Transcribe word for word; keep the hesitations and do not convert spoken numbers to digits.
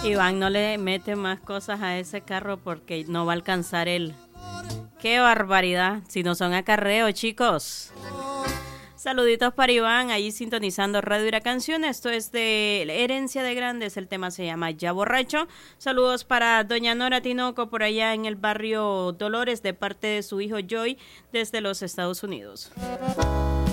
Iván no le mete más cosas a ese carro porque no va a alcanzar él. ¡Qué barbaridad! Si no son acarreos, chicos. Saluditos para Iván, ahí sintonizando Radio Huracán. Esto es de Herencia de Grandes, el tema se llama Ya Borracho. Saludos para doña Nora Tinoco por allá en el barrio Dolores de parte de su hijo Joy desde los Estados Unidos.